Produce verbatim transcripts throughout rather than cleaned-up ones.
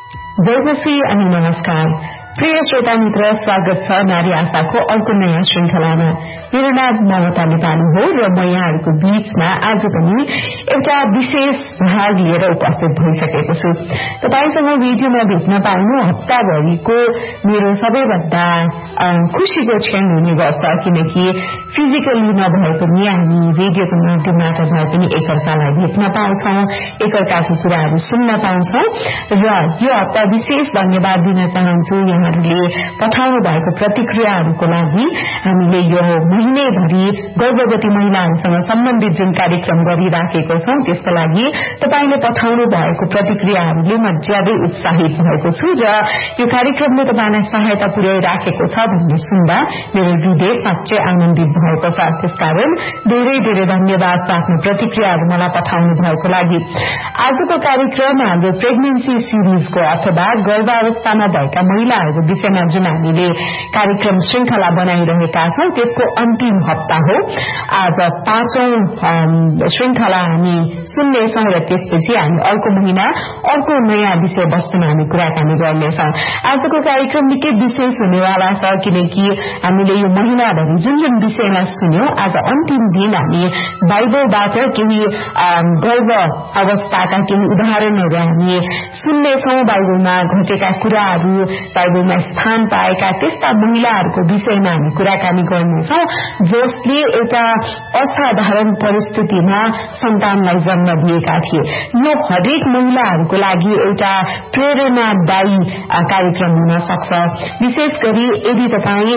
जयमसी अनि नमस्कार प्रिय श्रोता मित्र, स्वागत छ नारी आशाको अर्को नयाँ श्रृंखलामा। मेरो नाम ममता नेपाली हो र म यहाँहरूको बीचमा आज पनि एउटा विशेष भाग लिएर उपस्थित भइसकेको छु। तपाईसँग भिडियोमा भेट्न पाउनु हप्ताभरिको मेरो सबैभन्दा खुशीको क्षण हुने गर्छ, किनकि फिजिकली नभए पनि हामी रेडियोको माध्यमबाट भए पनि एकअर्कालाई भेट्न पाउँछौं, एकअर्काको कुराहरू सुन्न पाउँछौं। र यो हप्ता विशेष धन्यवाद दिन चाहन्छु यहाँहरूले पठाउनु भएको प्रतिक्रियाहरूको लागि। हामीले यो महिनैभरि गर्भवती महिलाहरूसँग सम्बन्धित जुन कार्यक्रम गरिराखेको छौं त्यसको लागि तपाईले पठाउनु भएको प्रतिक्रियाहरूले म ज्यादै उत्साहित भएको छु र यो कार्यक्रमले तपाईलाई सहायता पुर्याइराखेको छ भन्ने सुन्दा मेरो हृदय साँच्चै आनन्दित भएको छ। त्यसकारण धेरै धेरै धन्यवाद छ आफ्नो प्रतिक्रियाहरू मलाई पठाउनु भएको लागि। आजको कार्यक्रम हाम्रो प्रेग्नेन्सी सिरिजको अथवा गर्भावस्थामा भएका महिलाहरूको विषयमा जुन हामीले कार्यक्रम श्रृंखला बनाइरहेका छौं त्यसको अन्तिम हप्ता हो। आज पाँचौं श्रृंखला हामी सुन्नेछौं र त्यसपछि हामी अर्को महिना अर्को नयाँ विषय वस्तुमा हामी कुराकानी गर्नेछौं। आजको कार्यक्रम निकै विशेष हुनेवाला छ, किनकि हामीले यो महिनाभरि जुन जुन विषयमा सुन्यौं आज अन्तिम दिन हामी बाइबलबाट केही गर्भ अवस्थाका केही उदाहरणहरू हामी सुन्नेछौं। बाइबलमा घटेका कुराहरू, बाइबलमा स्थान पाएका त्यस्ता महिलाहरूको विषयमा हामी कुराकानी गर्नेछौं जसले एउटा असाधारण परिस्थितिमा सन्तानलाई जन्म दिएका थिए। यो हरेक महिलाहरूको लागि एउटा प्रेरणादायी कार्यक्रम हुन सक्छ। विशेष गरी यदि तपाई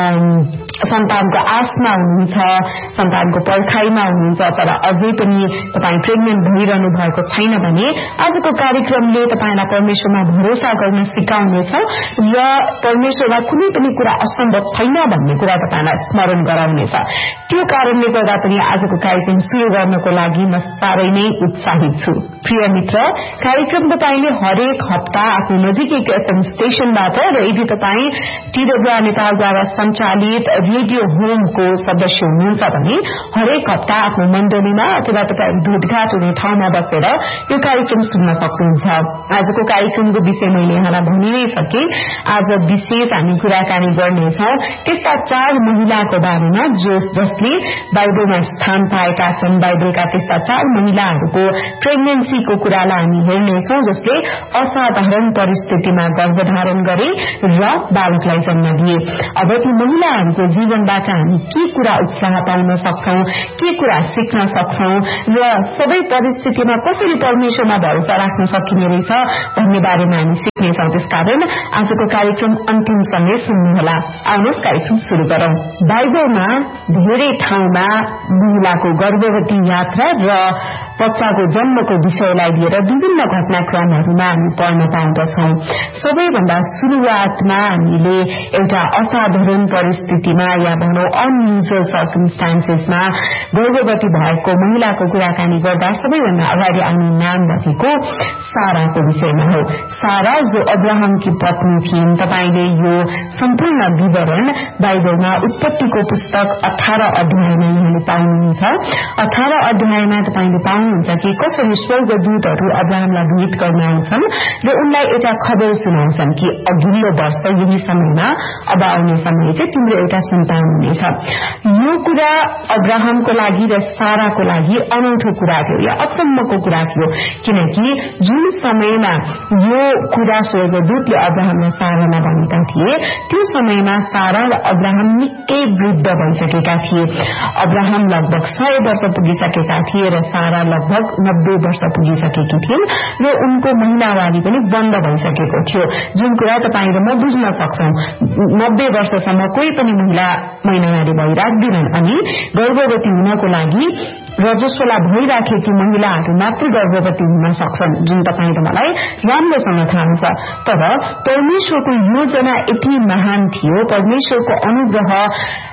सन्तानको आशमा हुनुहुन्छ, सन्तानको पर्खाइमा हुनुहुन्छ तर अझै पनि तपाई प्रेग्नेन्ट भइरहनु भएको छैन भने आजको कार्यक्रमले तपाईलाई परमेश्वरमा भरोसा गर्न सिकाउनेछ र परमेश्वरमा कुनै पनि कुरा असम्भव छैन भन्ने कुरा तपाईलाई स्मरण गराउनेछ। त्यो कारणले गर्दा पनि आजको कार्यक्रम सुरु गर्नको लागि म साह्रै नै उत्साहित छु। प्रिय मित्र, कार्यक्रम तपाईले हरेक हप्ता आफ्नो नजिकैको एफएम स्टेशनबाट र यदि तपाई टीडब्ल्यूआर नेपालद्वारा सञ्चालित रेडियो होमको सदस्य हुनुहुन्छ भने हरेक हप्ता आफ्नो मण्डलीमा अथवा तपाईँ भेटघाट हुने ठाउँमा बसेर यो कार्यक्रम सुन्न सक्नुहुन्छ। आजको कार्यक्रमको विषय मैले यहाँलाई भनि नै सके। आज विशेष हामी कुराकानी गर्नेछौं त्यस्ता चार महिलाको बारेमा जो जसले बाइबलमा स्थान पाएका छन्। बाइबलका त्यस्ता चार महिलाहरूको प्रेग्नेन्सीको कुरालाई हामी हेर्नेछौं जसले असाधारण परिस्थितिमा गर्भधारण गरे र बालकलाई जन्म दिए। अब ती महिलाहरूको जीवनबाट हामी के कुरा उत्साह पाउन सक्छौं, के कुरा सिक्न सक्छौं र सबै परिस्थितिमा कसरी परमेश्वरमा भरोसा राख्न सकिने रहेछ भन्ने बारेमा हामी सिक्नेछौं। त्यसकारण आजको कार्यक्रम अन्तिमसम्म सुन्नुहोला। आउनुहोस् कार्यक्रम शुरू गरौं। बाइबलमा धेरै ठाउँमा महिलाको गर्भवती यात्रा र बच्चाको जन्मको विषयलाई लिएर विभिन्न घटनाक्रमहरूमा हामी पढ्न पाउँदछौं। सबैभन्दा शुरूआतमा हामीले एउटा असाधारण परिस्थितिमा या भनौं अनयुजुअल सर्कमस्टान्सेसमा गर्भवती भएको महिलाको कुराकानी गर्दा सबैभन्दा अगाडि आउने नाम भनेको साराको विषयमा हो। सारा जो अब्राहमकी पत्नी थिइन्। तपाईले यो सम्पूर्ण विवरण बाइबलमा उत्पत्तिको पुस्तक अठार अध्यायमा यहाँले पाउनुहुन्छ। अठार अध्यायमा तपाईले पाउनुहुन्छ कि कसरी स्वर्गदूतहरू अब्राहमलाई भेट गर्न आउँछन् र उनलाई एउटा खबर सुनाउँछन् कि अघिल्लो वर्ष यही समयमा अब आउने समय चाहिँ तिम्रो एउटा सन्तान हुनेछ। यो कुरा अब्राहमको लागि र साराको लागि अनौठो कुरा थियो या अचम्मको कुरा थियो, किनकि जुन समयमा यो कुरा स्वर्गदूतले अब्राहमलाई सारामा भनेका थिए त्यो समयमा सारा र अब्राहम निकै वृद्ध भइसकेका थिए। अब्राहम लगभग सय वर्ष पुगिसकेका थिए र सारा लगभग नब्बे वर्ष पुगिसकेकी थिइन् र उनको महिनावारी पनि बन्द भइसकेको थियो। जुन कुरा तपाईँ र म बुझ्न सक्छौं, नब्बे वर्षसम्म कोही पनि महिला महिनावारी भइराख्दिनन् अनि गर्भवती हुनको लागि रजस्वला भइराखेकी महिलाहरू मात्र गर्भवती हुन सक्छन्, जुन तपाईँ र मलाई राम्रोसँग थाहा छ। तर परमेश्वरको योजना यति महान थियो, परमेश्वरको अनुग्रह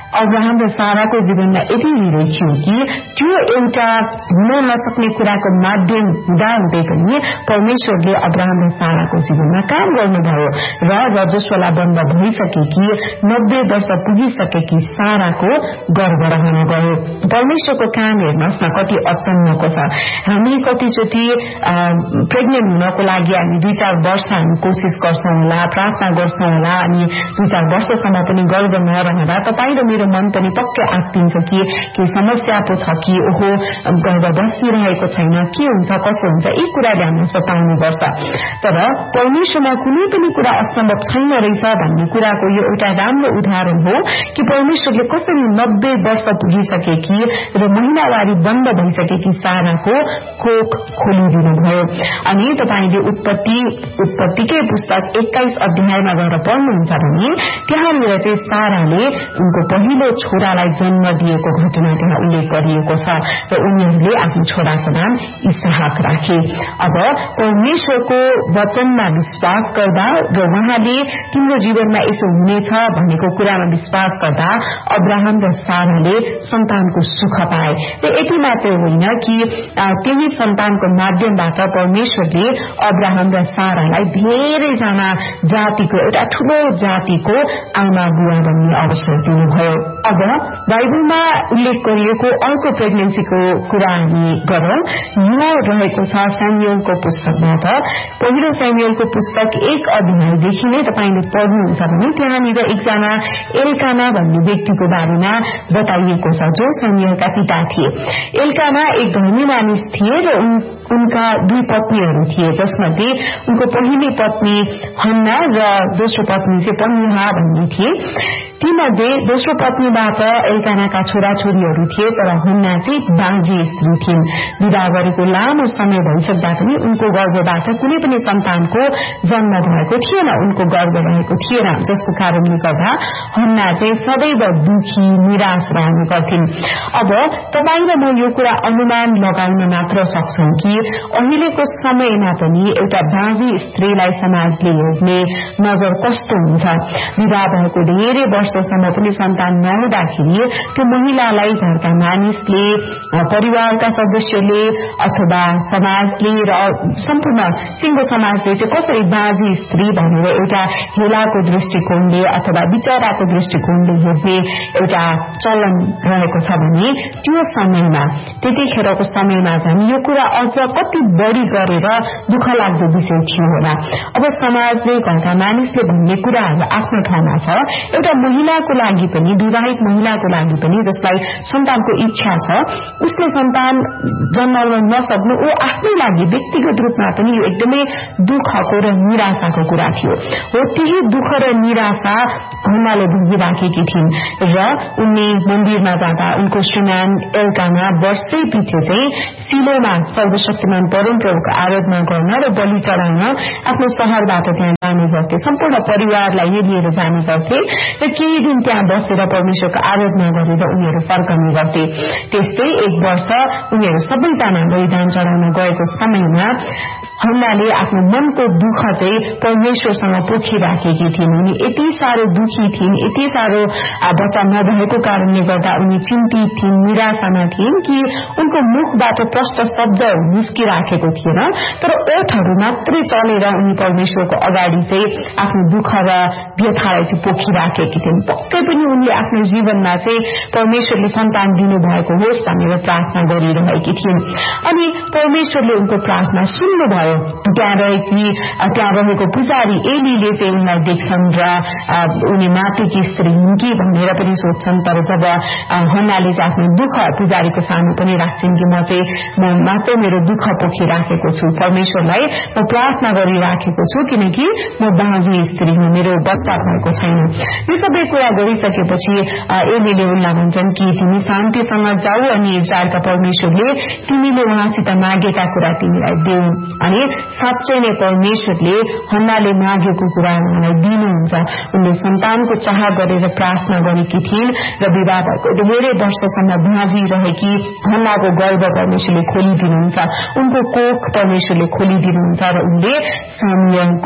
अब्राहम र साराको जीवनमा यति धेरै थियो कि त्यो एउटा हुन नसक्ने कुराको माध्यम हुँदा हुँदै पनि परमेश्वरले अब्राहम र साराको जीवनमा काम गर्नुभयो र रजस्वला बन्द भइसकेकी नब्बे वर्ष पुगिसकेकी साराको गर्भ रहन गयो। परमेश्वरको काम हेर्नुहोस् न कति अचम्मको छ। हामी कतिचोटि प्रेग्नेन्ट हुनको लागि हामी दुई चार वर्ष हामी कोसिस गर्छौं होला, प्रार्थना गर्छौं होला, अनि दुई चार वर्षसम्म पनि गर्भ नरहँदा तपाईँ र मेरो मन पनि पक्कै आत्तिन्छ कि के समस्या पो छ कि ओहो गर्भ बसिरहेको छैन, के हुन्छ कसो हुन्छ, यी कुराले हामी सताउनुपर्छ। तर परमेश्वरमा कुनै पनि कुरा असम्भव छैन रहेछ भन्ने कुराको यो एउटा राम्रो उदाहरण हो कि परमेश्वरले कसरी नब्बे वर्ष पुगिसकेकी र महिनावारी बन्द भइसकेकी साराको कोख खोलिदिनुभयो। अनि तपाईले उत्पत्ति उत्पत्तिकै पुस्तक एक्काइस अध्यायमा गएर पढ्नुहुन्छ भने त्यहाँनिर चाहिँ साराले उनको पहिलो छोरालाई जन्म दिएको घटना त्यहाँ उल्लेख गरिएको छ र उनीहरूले आफ्नो छोराको नाम इसहाक राखे। अब परमेश्वरको वचनमा विश्वास गर्दा र उहाँले तिम्रो जीवनमा यसो हुनेछ भनेको कुरामा विश्वास गर्दा अब्राहम र साराले सन्तानको सुख पाए। र यति मात्र होइन कि त्यही सन्तानको माध्यमबाट परमेश्वरले अब्राहम र सारालाई धेरैजना जातिको एउटा ठूलो जातिको आमा बुवा बन्ने अवसर दिनुभयो। अब बाइबलमा उल्लेख गरिएको अर्को प्रेग्नेन्सीको कुरा हामी गरौं। यो रहेको छ स्यामुएलको पुस्तकबाट। पहिलो स्यामुएलको पुस्तक एक अध्यायदेखि नै तपाईले पढ्नुहुन्छ भने त्यहाँनिर एकजना एल्काना भन्ने व्यक्तिको बारेमा बताइएको छ जो स्यामुएलका पिता थिए। एल्काना एक धर्मी मानिस थिए र उन, उनका दुई पत्नीहरू थिए, जसमध्ये उनको पहिलो पत्नी हन्ना र दोस्रो पत्नी चाहिँ पन्नुहा भन्ने थिए। तीमध्ये दोस्रो पत्नीबाट एल्कानाका छोराछोरीहरू थिए, तर हन्ना चाहिँ बाँझी स्त्री थिइन्। विवाह गरेको लामो समय भइसक्दा पनि उनको गर्भबाट कुनै पनि सन्तानको जन्म भएको थिएन, उनको गर्भ रहेको थिएन, जसको कारणले गर्दा हन्ना चाहिँ सदैव दुखी निराश रहने गर्थिन्। अब तपाईँ र म यो कुरा अनुमान लगाउन मात्र सक्छौं कि अहिलेको समयमा पनि एउटा बाँझी स्त्रीलाई समाजले हेर्ने नजर कस्तो हुन्छ। विवाह भएको धेरै वर्षसम्म पनि सन्तान नहुँदाखेरि त्यो महिलालाई घरका मानिसले, परिवारका सदस्यले अथवा समाजले र सम्पूर्ण सिंह समाजले चाहिँ कसरी बाँझी स्त्री भनेर एउटा हेलाको दृष्टिकोणले अथवा विचाराको दृष्टिकोणले हेर्ने एउटा चलन रहेको छ भने त्यो समयमा त्यतिखेरको समयमा चाहिँ यो कुरा अझ कति बढ़ी गरेर दुःख लाग्दो विषय थियो होला। अब समाजले घरका मानिसले भन्ने कुराहरू आफ्नो ठाउँमा छ। एउटा महिलाको लागि पनि, विवाहित महिलाको लागि पनि जसलाई सन्तानको इच्छा छ, उसले सन्तान जन्माउन नसक्नु ऊ आफ्नै लागि व्यक्तिगत रूपमा पनि यो एकदमै दुःखको र निराशाको कुरा थियो। हो त्यही दुःख र निराशा हन्नाले भोगिराखेकी थिइन् र उनले मन्दिरमा जाँदा उनको श्रीमान एल्काना वर्षै पछि चाहिँ सिलोमा सर्वशक्तिमान परमप्रभुको आराधना गर्न र बलि चढाउन आफ्नो शहरबाट त्यहाँ जाने गर्थे। सम्पूर्ण परिवारलाई यो लिएर जाने गर्थे र केही दिन त्यहाँ बसेर परमेश्वरको आराधना गरेर उनीहरू फर्कने गर्थे। त्यस्तै एक वर्ष उनीहरू सबैजना बलिदान चढाउन गएको समयमा हन्नाले आफ्नो मनको दुःख चाहिँ परमेश्वरसँग पोखिराखेकी थिइन्। उनी यति साह्रो दुखी थिइन्, यति साह्रो बच्चा नभएको कारणले गर्दा उनी चिन्तित थिइन्, निराशामा थिइन् कि उनको मुखबाट प्रष्ट शब्द निस्किराखेको थिएन, तर ओठहरू मात्रै चलेर उनी परमेश्वरको अगाडि चाहिँ आफ्नो दुःख र व्यथालाई चाहिँ पोखिराखेकी थिइन्। पक्कै पनि उनले आफ्नो जीवनमा चाहिँ परमेश्वरले सन्तान दिनुभएको होस् भनेर प्रार्थना गरिरहेकी थिइन्। अनि परमेश्वरले उनको प्रार्थना सुन्नुभयो। त्यहाँ रहेकी त्यहाँ रहेको पुजारी एलीले चाहिँ उनलाई देख्छन् र उनी मातेकी स्त्री हुन् कि भनेर पनि सोध्छन्। तर जब हन्नाले चाहिँ आफ्नो दुःख पुजारीको सामु पनि राख्छिन् कि म चाहिँ म मात्र मेरो दुःख पोखिराखेको छु, परमेश्वरलाई म प्रार्थना गरिराखेको छु किनकि म बाँझी स्त्री हुँ, मेरो बच्चा भएको छैन। यो सबै कुरा गरिसकेपछि एलीले उनलाई भन्छन् कि तिमी शान्तिसँग जाऊ अनि इजरायलका परमेश्वरले तिमीले उहाँसित मागेका कुरा तिमीलाई देऊ। अनि साँच्चै नै परमेश्वरले हन्नाले मागेको कुरा उहाँलाई दिनुहुन्छ। उनले सन्तानको चाह गरेर प्रार्थना गरेकी थिइन् र विवाह भएको धेरै वर्षसम्म बाँझी रहेकी हन्नाको गर्भ परमेश्वरले खोलिदिनुहुन्छ, उनको कोख परमेश्वरले खोलिदिनुहुन्छ र उनले सामुएलको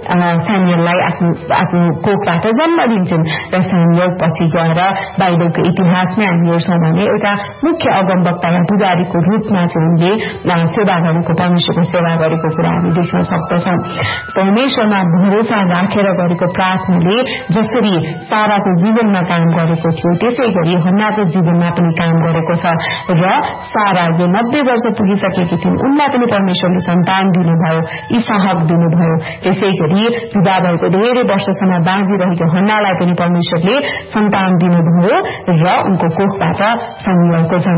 स्यामुएललाई आफ्नो आफ्नो कोखबाट जन्म दिन्छन् र स्यामुएल पछि गएर बाइबलको इतिहासमै हामी हेर्छौं भने एउटा मुख्य अगमवक्ता या पुजारीको रूपमा चाहिँ उनले सेवा गरेको परमेश्वरको सेवा गरेको कुरा हामी देख्न सक्दछौं। परमेश्वरमा भरोसा राखेर गरेको प्रार्थनाले जसरी साराको जीवनमा काम गरेको थियो त्यसै गरी हन्नाको जीवनमा पनि काम गरेको छ र सारा जो नब्बे वर्ष पुगिसकेकी थिइन् उनलाई पनि परमेश्वरले सन्तान दिनुभयो, इसहाक दिनुभयो। त्यसै गरी विवाह भएको धेरै वर्षसम्म बाँचिरहेको हन्नालाई पनि परमेश्वरले सन्तान दिनुभयो र उनको कोखबाट शमूएलको जन्म